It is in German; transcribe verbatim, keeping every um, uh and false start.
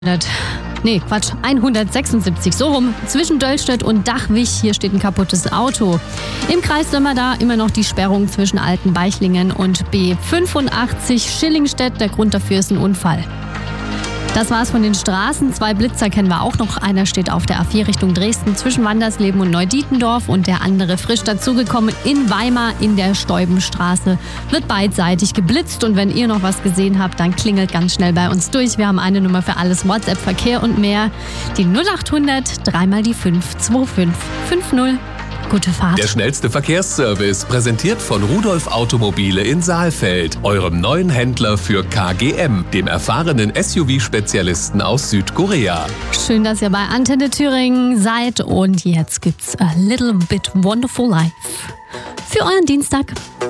Nee, Quatsch, hundertsechsundsiebzig, so rum, zwischen Döllstedt und Dachwig, hier steht ein kaputtes Auto. Im Kreis Sömmerda immer noch die Sperrung zwischen Altenbeichlingen und B fünfundachtzig Schillingstedt, der Grund dafür ist ein Unfall. Das war's von den Straßen. Zwei Blitzer kennen wir auch noch. Einer steht auf der A vier Richtung Dresden zwischen Wandersleben und Neudietendorf und der andere frisch dazugekommen in Weimar in der Steubenstraße. Wird beidseitig geblitzt und wenn ihr noch was gesehen habt, dann klingelt ganz schnell bei uns durch. Wir haben eine Nummer für alles, WhatsApp, Verkehr und mehr. Die null achthundert, dreimal die fünf zwei fünf fünf null. Gute Fahrt. Der schnellste Verkehrsservice, präsentiert von Rudolf Automobile in Saalfeld, eurem neuen Händler für K G M, dem erfahrenen S U V-Spezialisten aus Südkorea. Schön, dass ihr bei Antenne Thüringen seid und jetzt gibt's A Little Bit Wonderful Life für euren Dienstag.